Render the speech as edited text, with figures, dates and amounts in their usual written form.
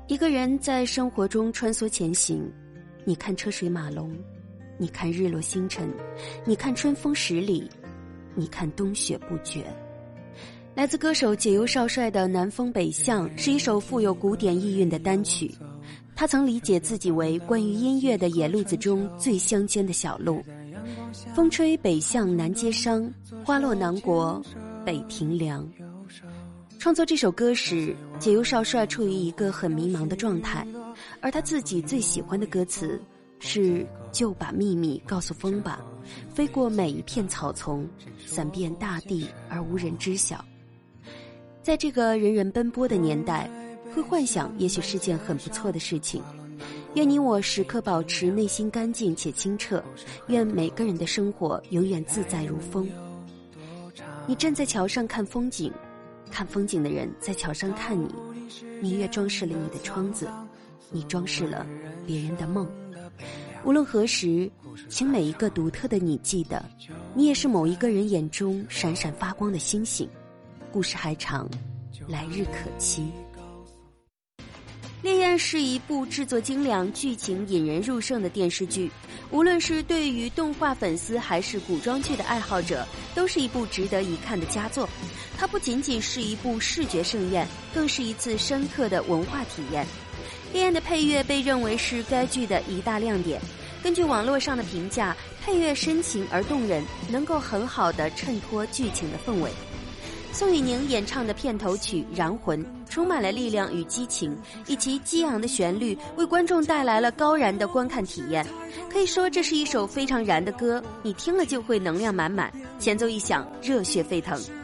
一个人在生活中穿梭前行，你看车水马龙，你看日落星辰，你看春风十里，你看冬雪不绝。来自歌手解忧少帅的《南风北向》是一首富有古典意蕴的单曲，他曾理解自己为关于音乐的野路子中最乡间的小路。风吹北向南接商，花落南国北庭凉。创作这首歌时，解忧少帅处于一个很迷茫的状态，而他自己最喜欢的歌词是就把秘密告诉风吧，飞过每一片草丛，散遍大地而无人知晓。在这个人人奔波的年代，会幻想也许是件很不错的事情。愿你我时刻保持内心干净且清澈，愿每个人的生活永远自在如风。你站在桥上看风景，看风景的人在桥上看你，你越装饰了你的窗子，你装饰了别人的梦。无论何时，请每一个独特的你记得，你也是某一个人眼中闪闪发光的星星。故事还长，来日可期。烈焰是一部制作精良、剧情引人入胜的电视剧，无论是对于动画粉丝还是古装剧的爱好者，都是一部值得一看的佳作。它不仅仅是一部视觉盛宴，更是一次深刻的文化体验。烈焰的配乐被认为是该剧的一大亮点。根据网络上的评价，配乐深情而动人，能够很好地衬托剧情的氛围。宋雨宁演唱的片头曲《燃魂》充满了力量与激情，以其激昂的旋律为观众带来了高燃的观看体验。可以说这是一首非常燃的歌，你听了就会能量满满，前奏一响，热血沸腾。